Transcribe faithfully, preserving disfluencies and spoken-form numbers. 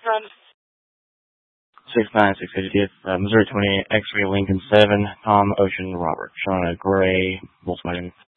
Run. six nine six eightieth, uh, Missouri twenty-eight, X-ray Lincoln seven, Tom Ocean Robert, showing a gray Volkswagen.